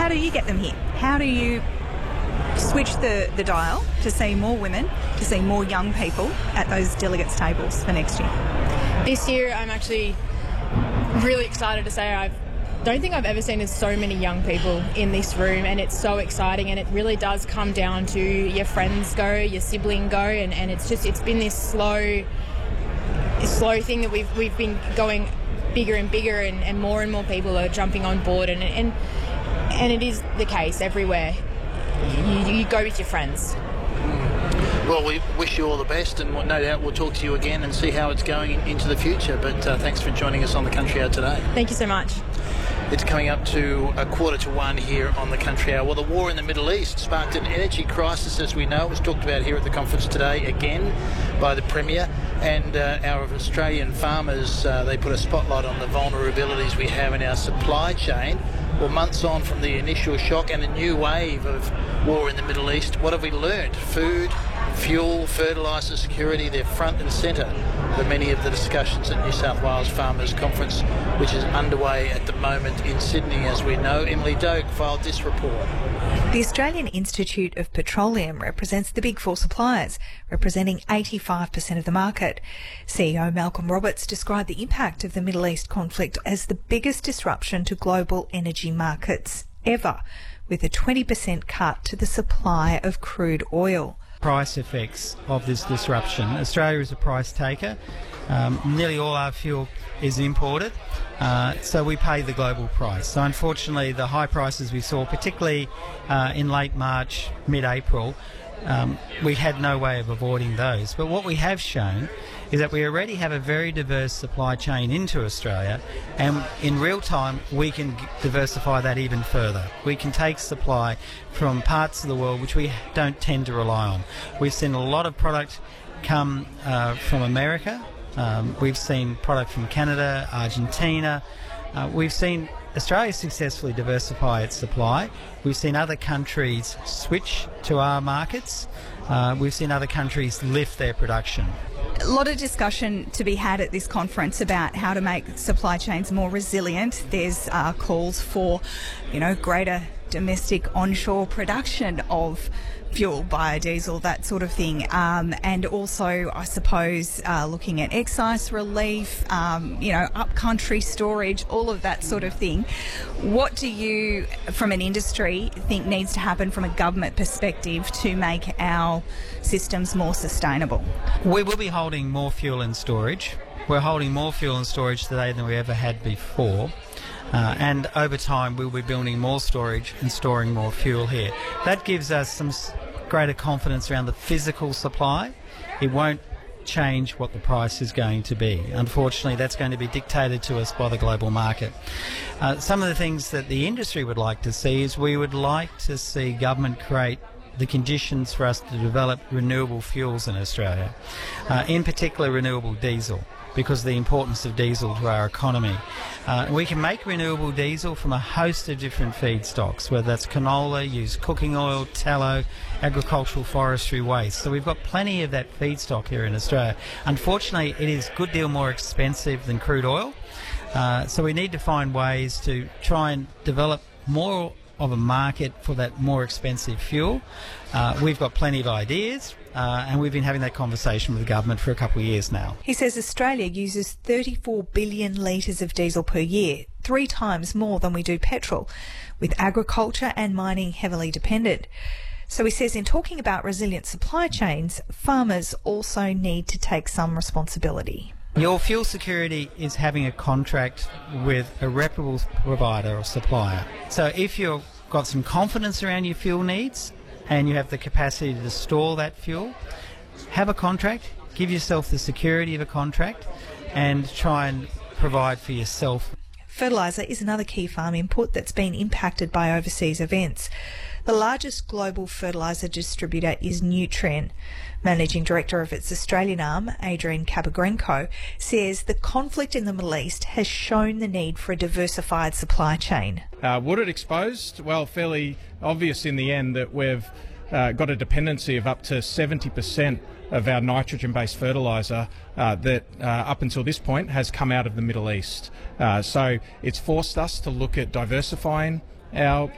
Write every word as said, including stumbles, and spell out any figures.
How do you get them here? How do you switch the, the dial to see more women, to see more young people at those delegates' tables for next year? This year I'm actually really excited to say I don't think I've ever seen so many young people in this room, and it's so exciting, and it really does come down to your friends go, your sibling go, and, and it's just it's been this slow slow thing that we've we've been going bigger and bigger, and, and more and more people are jumping on board, and and, and it is the case everywhere. You, you go with your friends. Well, we wish you all the best, and no doubt we'll talk to you again and see how it's going into the future. But uh, thanks for joining us on the Country Hour today. Thank you so much. It's coming up to a quarter to one here on the Country Hour. Well, the war in the Middle East sparked an energy crisis, as we know. It was talked about here at the conference today again by the Premier. And uh, our Australian farmers, uh, they put a spotlight on the vulnerabilities we have in our supply chain. Well, months on from the initial shock and a new wave of war in the Middle East, what have we learned? Food, fuel, fertiliser security, they're front and centre for many of the discussions at New South Wales Farmers Conference, which is underway at the moment in Sydney, as we know. Emily Doak filed this report. The Australian Institute of Petroleum represents the big four suppliers, representing eighty-five percent of the market. C E O Malcolm Roberts described the impact of the Middle East conflict as the biggest disruption to global energy markets ever, with a twenty percent cut to the supply of crude oil. Price effects of this disruption. Australia is a price taker. Um, nearly all our fuel is imported, uh, so we pay the global price. So unfortunately, the high prices we saw, particularly uh, in late March, mid-April, um, we had no way of avoiding those. But what we have shown is that we already have a very diverse supply chain into Australia, and in real time we can diversify that even further. We can take supply from parts of the world which we don't tend to rely on. We've seen a lot of product come uh, from America. Um, we've seen product from Canada, Argentina. Uh, we've seen Australia successfully diversify its supply. We've seen other countries switch to our markets. Uh, we've seen other countries lift their production. A lot of discussion to be had at this conference about how to make supply chains more resilient. There's uh, calls for, you know, greater domestic onshore production of fuel, biodiesel, that sort of thing. Um, and also, I suppose, uh, looking at excise relief, um, you know, upcountry storage, all of that sort of thing. What do you, from an industry, think needs to happen from a government perspective to make our systems more sustainable? We will be holding more fuel in storage. We're holding more fuel in storage today than we ever had before. Uh, and over time we'll be building more storage and storing more fuel here. That gives us some s- greater confidence around the physical supply. It won't change what the price is going to be. Unfortunately, that's going to be dictated to us by the global market. Uh, some of the things that the industry would like to see is we would like to see government create the conditions for us to develop renewable fuels in Australia, uh, in particular renewable diesel, because of the importance of diesel to our economy. Uh, we can make renewable diesel from a host of different feedstocks, whether that's canola, used cooking oil, tallow, agricultural forestry waste. So we've got plenty of that feedstock here in Australia. Unfortunately, it is a good deal more expensive than crude oil. Uh, so we need to find ways to try and develop more of a market for that more expensive fuel. Uh, we've got plenty of ideas, uh, and we've been having that conversation with the government for a couple of years now. He says Australia uses thirty-four billion litres of diesel per year, three times more than we do petrol, with agriculture and mining heavily dependent. So he says in talking about resilient supply chains, farmers also need to take some responsibility. Your fuel security is having a contract with a reputable provider or supplier. So if you've got some confidence around your fuel needs and you have the capacity to store that fuel, have a contract, give yourself the security of a contract and try and provide for yourself. Fertiliser is another key farm input that's been impacted by overseas events. The largest global fertiliser distributor is Nutrien. Managing Director of its Australian arm, Adrian Capagrenco, says the conflict in the Middle East has shown the need for a diversified supply chain. Uh, what it exposed? Well, fairly obvious in the end that we've uh, got a dependency of up to seventy percent of our nitrogen-based fertiliser uh, that uh, up until this point has come out of the Middle East. Uh, so it's forced us to look at diversifying our